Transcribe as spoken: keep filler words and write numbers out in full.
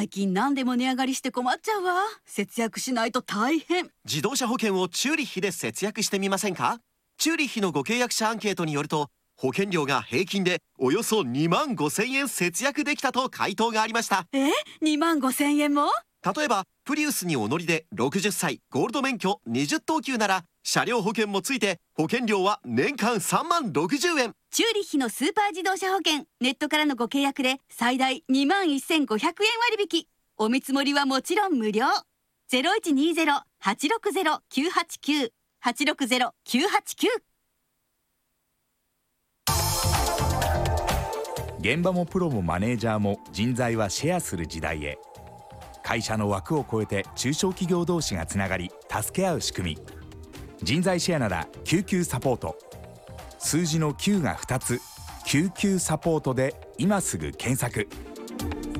最近何でも値上がりして困っちゃうわ。節約しないと大変。 自動車保険をチューリッヒで節約してみませんか？チューリッヒのご契約者アンケートによると、保険料が平均でおよそにまんごせんえん節約できたと回答がありました。 え ?にまんごせんえんも？ 例えばプリウスにお乗りでろくじゅっさいゴールド免許にじゅっとうきゅうなら、車両保険もついて保険料は年間さんまんろくじゅうえん。 チューリッヒのスーパー自動車保険、ネットからのご契約で最大にまんせんごひゃくえん割引。お見積もりはもちろん無料。 ゼロいちにゼロ はちろくゼロ きゅうはちきゅう はちろくゼロ きゅうはちきゅう。 現場もプロもマネージャーも人材はシェアする時代へ。会社の枠を超えて中小企業同士がつながり助け合う仕組み、人材シェアなら救急サポート。数字のきゅうがふたつ、救急サポートで今すぐ検索。